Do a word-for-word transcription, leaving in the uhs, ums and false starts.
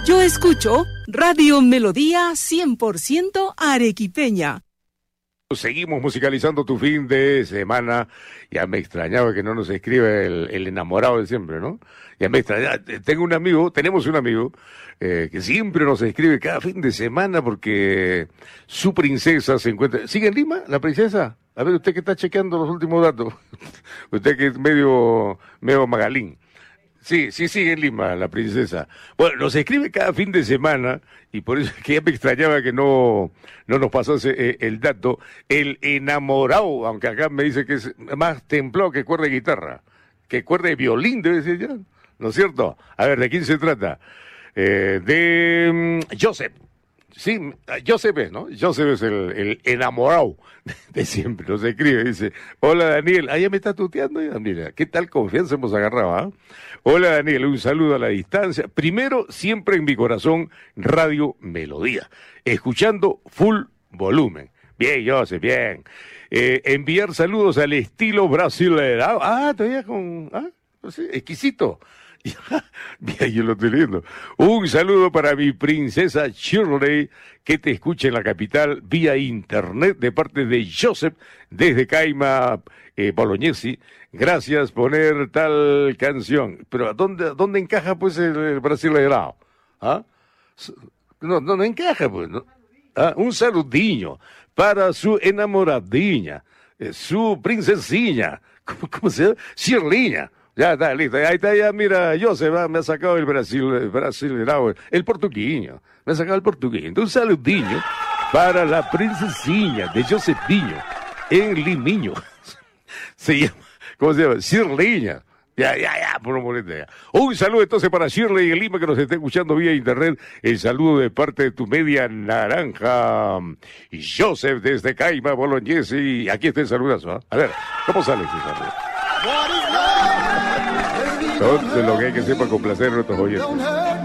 Yo escucho Radio Melodía cien por ciento arequipeña. Seguimos musicalizando tu fin de semana. Ya me extrañaba que no nos escribe el, el enamorado de siempre, ¿no? Ya me extrañaba. Tengo un amigo, tenemos un amigo eh, que siempre nos escribe cada fin de semana porque su princesa se encuentra... ¿Sigue en Lima, la princesa? A ver, usted que está chequeando los últimos datos. Usted que es medio, medio magalín. Sí, sí sigue en Lima, la princesa. Bueno, nos escribe cada fin de semana, y por eso es que ya me extrañaba que no, no nos pasase eh, el dato. El enamorado, aunque acá me dice que es más templado que cuerda de guitarra, que cuerda de violín, debe ser ya, ¿no es cierto? A ver, ¿de quién se trata? Eh, de um, Joseph. Sí, Joseph es, ¿no? Joseph es el, el enamorado de siempre, nos escribe, dice, hola Daniel, ah, ya me está tuteando, ya, mira, qué tal confianza hemos agarrado, ¿ah? ¿eh? Hola Daniel, un saludo a la distancia, primero, siempre en mi corazón, Radio Melodía, escuchando full volumen, bien Joseph, bien, eh, enviar saludos al estilo brasileño, ah, todavía con, ah, no sé, exquisito. Bien, yo lo estoy leyendo. Un saludo para mi princesa Shirley, que te escucha en la capital vía internet de parte de Joseph desde Caima, eh, Bolognesi. Gracias por poner tal canción. Pero ¿dónde, dónde encaja pues el, el brasileirao? ¿Ah? No, no, no encaja pues. ¿No? ¿Ah? Un saludinho para su enamoradinha, eh, su princesilla. ¿Cómo, cómo se llama? Shirley. Ya está, listo. Ahí está, ya, mira, Joseph, me ha sacado el Brasil, el brasileño, el portugueño. Me ha sacado el portugués. Entonces, un saludinho para la princesilla de Josephinho en Limiño. Se llama, ¿cómo se llama? Shirleyña. Ya, ya, ya, por un momento ya. Un saludo entonces para Shirley en Lima que nos está escuchando vía internet. El saludo de parte de tu media naranja. Joseph desde Caima, Bolognesi. Aquí está el saludazo, ¿eh? A ver, ¿cómo sale ese saludo? Todo lo que hay que hacer para complacer a nuestros oyentes.